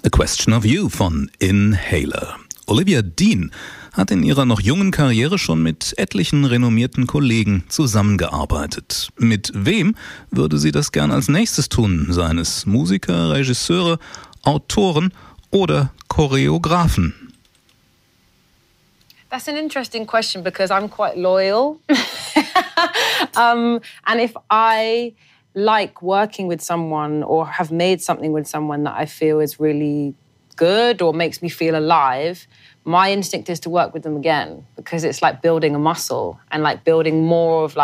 A Question of You von Inhaler. Olivia Dean hat in ihrer noch jungen Karriere schon mit etlichen renommierten Kollegen zusammengearbeitet. Mit wem würde sie das gern als nächstes tun? Seien es Musiker, Regisseure, Autoren oder Choreografen? That's an interesting question because I'm quite loyal. And if I like working with someone or have made something with someone that I feel is really good or makes me feel alive, my instinct is to work with them again because it's like building a muscle and like building more of like